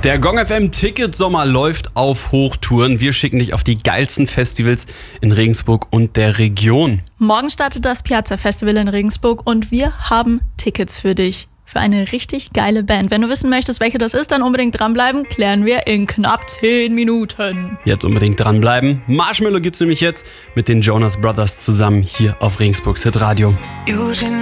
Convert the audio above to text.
Der Gong FM Ticket Sommer läuft auf Hochtouren. Wir schicken dich auf die geilsten Festivals in Regensburg und der Region. Morgen startet das Piazza Festival in Regensburg und wir haben Tickets für dich. Für eine richtig geile Band. Wenn du wissen möchtest, welche das ist, dann unbedingt dranbleiben. Klären wir in knapp 10 Minuten. Jetzt unbedingt dranbleiben. Marshmello gibt's nämlich jetzt mit den Jonas Brothers zusammen hier auf Regensburgs Hitradio.